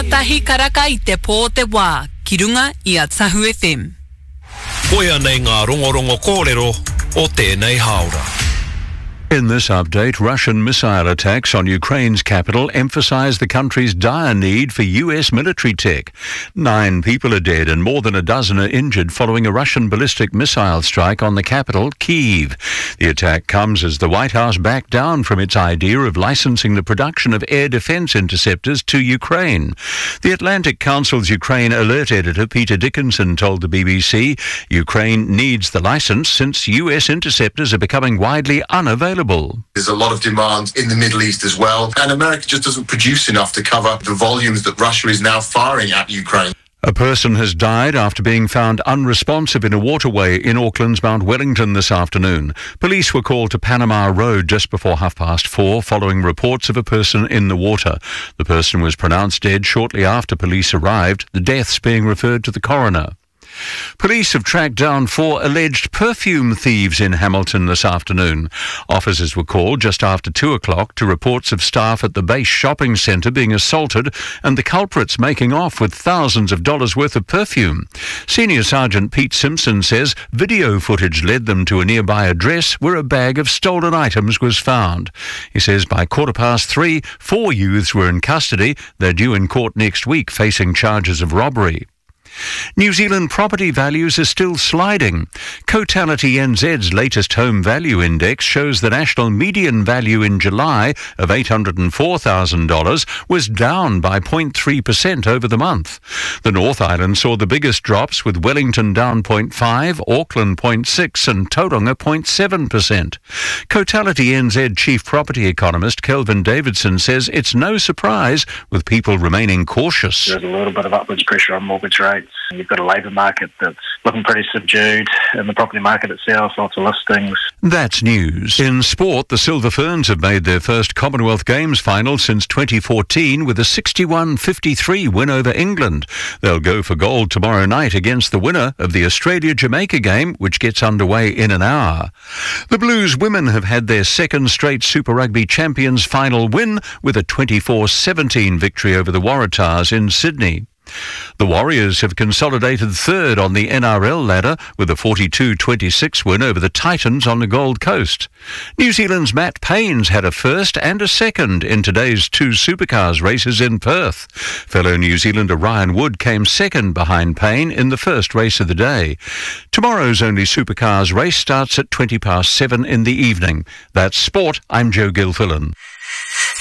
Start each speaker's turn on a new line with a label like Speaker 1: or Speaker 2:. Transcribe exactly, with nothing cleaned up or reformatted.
Speaker 1: Tuatahi karaka I te pō te wā, ki runga I a Tahu F M.
Speaker 2: Koia nei ngā rongorongo kōrero o tēnei haora.
Speaker 3: In this update, Russian missile attacks on Ukraine's capital emphasize the country's dire need for U S military tech. Nine people are dead and more than a dozen are injured following a Russian ballistic missile strike on the capital, Kyiv. The attack comes as the White House backed down from its idea of licensing the production of air defense interceptors to Ukraine. The Atlantic Council's Ukraine alert editor, Peter Dickinson, told the B B C Ukraine needs the license since U S interceptors are becoming widely unavailable.
Speaker 4: There's a lot of demand in the Middle East as well, and America just doesn't produce enough to cover the volumes that Russia is now firing at Ukraine.
Speaker 3: A person has died after being found unresponsive in a waterway in Auckland's Mount Wellington this afternoon. Police were called to Panama Road just before half past four following reports of a person in the water. The person was pronounced dead shortly after police arrived, the deaths being referred to the coroner. Police have tracked down four alleged perfume thieves in Hamilton this afternoon. Officers were called just after two o'clock to reports of staff at the base shopping centre being assaulted and the culprits making off with thousands of dollars worth of perfume. Senior Sergeant Pete Simpson says video footage led them to a nearby address where a bag of stolen items was found. He says by quarter past three, four youths were in custody. They're due in court next week facing charges of robbery. New Zealand property values are still sliding. Cotality N Z's latest home value index shows the national median value in July of eight hundred four thousand dollars was down by zero point three percent over the month. The North Island saw the biggest drops, with Wellington down zero point five, Auckland zero point six and Tauranga zero point seven percent. Cotality N Z chief property economist Kelvin Davidson says it's no surprise with people remaining cautious.
Speaker 5: There's a little bit of upwards pressure on mortgage rates. You've got a labour market that's looking pretty subdued, and the property market itself, lots of listings.
Speaker 3: That's news. In sport, the Silver Ferns have made their first Commonwealth Games final since twenty fourteen with a sixty-one fifty-three win over England. They'll go for gold tomorrow night against the winner of the Australia-Jamaica game, which gets underway in an hour. The Blues women have had their second straight Super Rugby Champions final win with a twenty-four seventeen victory over the Waratahs in Sydney. The Warriors have consolidated third on the N R L ladder with a forty-two twenty-six win over the Titans on the Gold Coast. New Zealand's Matt Payne's had a first and a second in today's two supercars races in Perth. Fellow New Zealander Ryan Wood came second behind Payne in the first race of the day. Tomorrow's only supercars race starts at twenty past seven in the evening. That's sport. I'm Joe Gilfillan.